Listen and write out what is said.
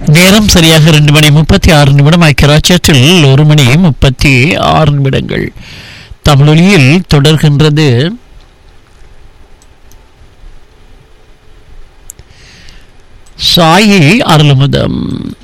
நேரம் சரியாக 2 மணி 36 நிமிடம். ஐக்கியராட்சியத்தில் 1 மணி 36 நிமிடங்கள். தமிழொலியில் தொடர்கின்றது சாயி அருள்முதம்.